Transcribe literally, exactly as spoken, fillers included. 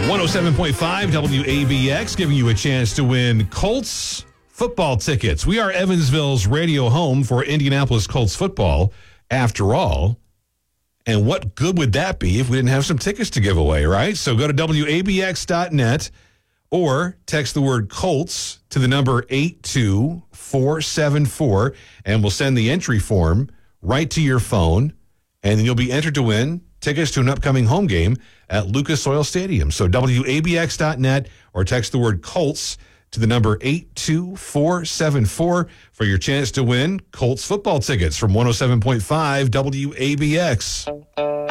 one oh seven point five W A B X, giving you a chance to win Colts football tickets. We are Evansville's radio home for Indianapolis Colts football, after all. And what good would that be if we didn't have some tickets to give away, right? So go to W A B X dot net or text the word Colts to the number eight two four seven four, and we'll send the entry form right to your phone, and then you'll be entered to win tickets to an upcoming home game at Lucas Oil Stadium. So W A B X dot net or text the word Colts to the number eight two four seven four for your chance to win Colts football tickets from one oh seven point five W A B X.